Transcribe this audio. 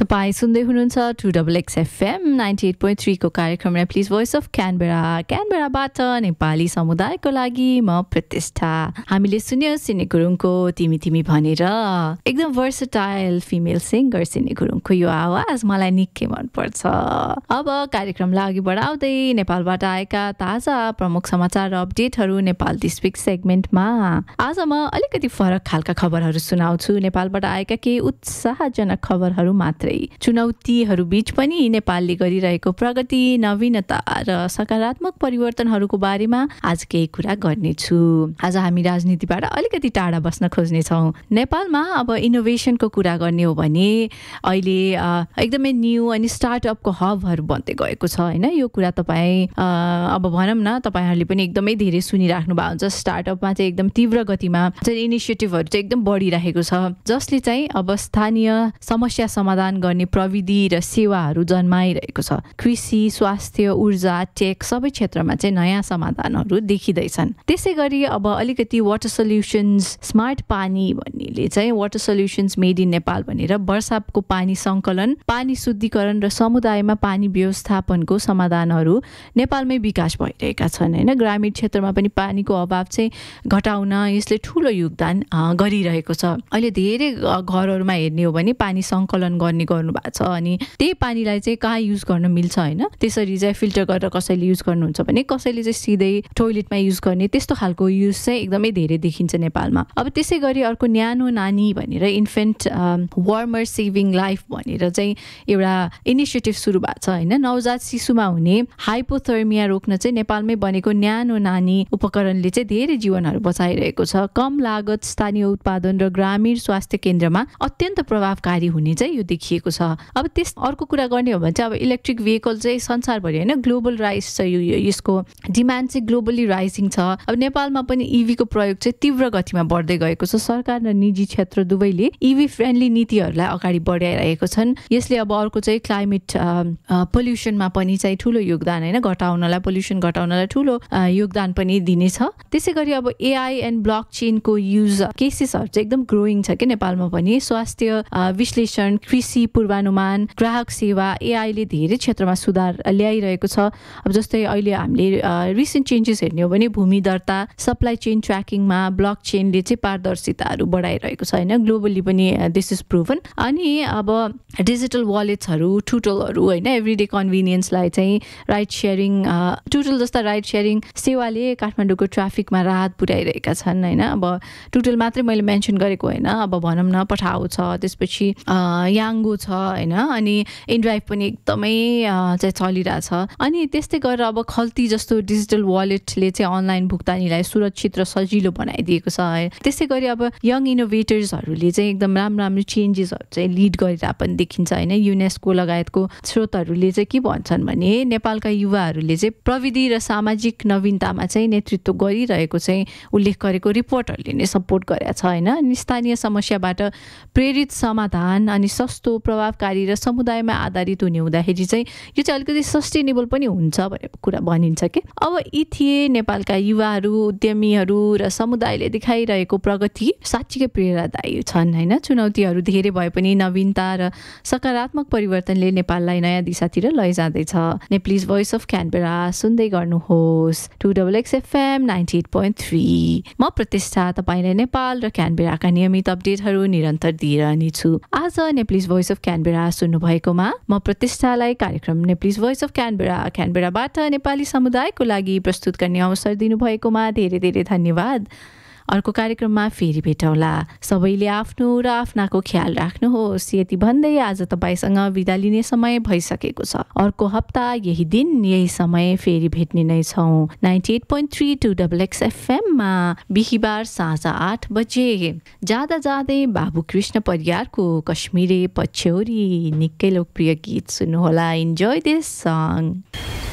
तपाई सुन्दै हुनुहुन्छ 2XX FM 98.3 को कार्यक्रम प्लिज भोइस अफ क्यानबेराबाट नेपाली समुदायको लागि म प्रतिष्ठा। हामीले सुन्यो सिने गुरुङको तिमी तिमी भनेर। एकदम भर्सटाइल फिमेल सिङ्गर सिने गुरुङको यो आवाज मलाई निकै मनपर्छ। अब कार्यक्रमलाई अघि बढाउँदै नेपालबाट आएका ताजा प्रमुख समाचार र अपडेटहरू नेपाल दिस विक सेगमेन्टमा आज म अलिकति फरक खालका खबरहरू सुनाउँछु। नेपालबाट आएका केही उत्साहजनक खबरहरू मात्रै। चुनौतीहरू बीच पनि नेपालले गरिरहेको प्रगति, नवीनता र सकारात्मक परिवर्तनहरूको बारेमा आज केही कुरा गर्नेछु। आज हामी राजनीतिबाट अलिकति टाढा बस्न खोज्नेछौँ। नेपालमा अब इनोभेसनको कुरा गर्ने हो भने अहिले एकदमै न्यू अनि स्टार्टअपको हबहरू बन्दै गएको छ होइन। यो कुरा तपाईँ अब भनौँ न तपाईँहरूले पनि एकदमै धेरै सुनिराख्नु भएको हुन्छ। स्टार्टअपमा चाहिँ एकदम तीव्र गतिमा चाहिँ इनिसिएटिभहरू चाहिँ एकदम बढिरहेको छ, जसले चाहिँ अब स्थानीय समस्या समाधान गर्ने प्रविधि र सेवाहरू जन्माइरहेको छ। कृषि, स्वास्थ्य, ऊर्जा, टेक सबै क्षेत्रमा चाहिँ नयाँ समाधानहरू देखिँदैछन्। त्यसै गरी अब अलिकति वाटर सल्युसन्स, स्मार्ट पानी भन्नेले चाहिँ water solutions made in Nepal भनेर वर्षाको पानी सङ्कलन, पानी शुद्धिकरण र समुदायमा पानी व्यवस्थापनको समाधानहरू नेपालमै विकास भइरहेका छन् होइन। ग्रामीण क्षेत्रमा पनि पानीको अभाव चाहिँ घटाउन यसले ठुलो योगदान गरिरहेको छ। अहिले धेरै घरहरूमा हेर्ने हो भने पानी सङ्कलन गर्नु भएको छ अनि त्यही पानीलाई चाहिँ कहाँ युज गर्न मिल्छ होइन। त्यसरी चाहिँ फिल्टर गरेर कसैले युज गर्नुहुन्छ भने कसैले चाहिँ सिधै टोइलेटमा युज गर्ने, त्यस्तो खालको युज चाहिँ एकदमै धेरै देखिन्छ नेपालमा। अब त्यसै गरी अर्को न्यानो नानी भनेर इन्फेन्ट वार्मर सेभिङ लाइफ भनेर चाहिँ एउटा इनिसिएटिभ सुरु भएको छ होइन। नवजात शिशुमा हुने हाइपोथर्मिया रोक्न चाहिँ नेपालमै बनेको न्यानो नानी उपकरणले चाहिँ धेरै जीवनहरू बचाइरहेको छ। कम लागत, स्थानीय उत्पादन र ग्रामीण स्वास्थ्य केन्द्रमा अत्यन्त प्रभावकारी हुने चाहिँ यो देखिएको छ। अब त्यस अर्को कुरा गर्ने हो भने चाहिँ अब इलेक्ट्रिक भेहिकल चाहिँ संसारभरि होइन ग्लोबल राइज छ, यसको डिमान्ड चाहिँ ग्लोबली राइजिङ छ। अब नेपालमा पनि इभीको प्रयोग चाहिँ तीव्र गतिमा बढ्दै गएको छ। सरकार र निजी क्षेत्र दुवैले इभी फ्रेन्डली नीतिहरूलाई अगाडि बढाइरहेको छन्। यसले अब अर्को चाहिँ क्लाइमेट पोल्युसनमा पनि चाहिँ ठुलो योगदान होइन, घटाउनलाई, पोल्युसन घटाउनलाई ठुलो योगदान पनि दिनेछ। त्यसै गरी अब एआई एन्ड ब्लक चेनको युज केसेसहरू चाहिँ एकदम ग्रोइङ छ कि नेपालमा पनि। स्वास्थ्य विश्लेषण, कृषि पूर्वानुमान, ग्राहक सेवा, एआईले धेरै क्षेत्रमा सुधार ल्याइरहेको छ। अब जस्तै अहिले हामीले रिसेन्ट चेन्जेस हेर्ने हो भने भूमि दर्ता, सप्लाई चेन ट्र्याकिङमा ब्लक चेनले चाहिँ पारदर्शिताहरू बढाइरहेको छ होइन। ग्लोबली पनि दिस इज प्रुभन। अनि अब डिजिटल वालेट्सहरू, टुटलहरू होइन, एभ्रिडे कन्भिनियन्सलाई चाहिँ राइड सेयरिङ, टुटल जस्ता राइड सेयरिङ सेवाले काठमाडौँको ट्राफिकमा राहत पुर्याइरहेका छन् होइन। अब टुटल मात्रै मैले मेन्सन गरेको होइन, अब भनौँ न पठाउ छ, त्यसपछि याङ्गो छ होइन, अनि इनड्राइभ पनि एकदमै चाहिँ चलिरहेछ। अनि त्यस्तै गरेर अब खल्ती जस्तो डिजिटल वालेटले चाहिँ अनलाइन भुक्तानीलाई सुरक्षित र सजिलो बनाइदिएको छ। त्यसै गरी अब यङ इनोभेटर्सहरूले चाहिँ एकदम राम्रो चेन्जेसहरू चाहिँ लिड गरिरहेको पनि देखिन्छ होइन। युनेस्को लगायतको स्रोतहरूले चाहिँ के भन्छन् भने नेपालका युवाहरूले चाहिँ प्रविधि र सामाजिक नवीनतामा चाहिँ नेतृत्व गरिरहेको चाहिँ उल्लेख गरेको रिपोर्टहरूले नै सपोर्ट गरेको छ होइन। अनि स्थानीय समस्याबाट प्रेरित समाधान अनि सस्तो, प्रभावकारी र समुदायमा आधारित हुने हुँदाखेरि चाहिँ यो चाहिँ अलिकति सस्टेनेबल पनि हुन्छ भनेर कुरा भनिन्छ कि। अब यी थिए नेपालका युवाहरू, उद्यमीहरू र समुदायले देखाइरहेको प्रगति साँच्चीकै प्रेरणादायी छन् होइन। चुनौतीहरू धेरै भए पनि नवीनता र सकारात्मक परिवर्तनले नेपाललाई नयाँ दिशातिर लैजाँदैछ। प्लिज भोइस अफ क्यानबेरा सुन्दै गर्नुहोस् 2XX FM 98.3। म प्रतिष्ठा तपाईँलाई नेपाल र क्यानबेराका नियमित अपडेटहरू निरन्तर दिइरहनेछु। आज नेप्लिज भोइस अफ क्यानबेरा सुन्नुभएकोमा म प्रतिष्ठालाई कार्यक्रम नेप्लिज भोइस अफ क्यानबेराबाट नेपाली समुदायको लागि प्रस्तुत गर्ने अवसर दिनुभएकोमा धेरै धेरै धन्यवाद। अर्को कार्यक्रममा फेरि भेटौँला। सबैले आफ्नो र आफ्नाको ख्याल राख्नुहोस् यति भन्दै आज तपाईँसँग बिदा लिने समय भइसकेको छ। अर्को हप्ता यही दिन यही समय फेरि भेट्ने नै छौँ 98.3 2XX FM मा बिहिबार साँझ 8 बजे। जाँदै बाबु कृष्ण परियारको कश्मीरे पछ्यौरी निकै लोकप्रिय गीत सुन्नुहोला। Enjoy this song.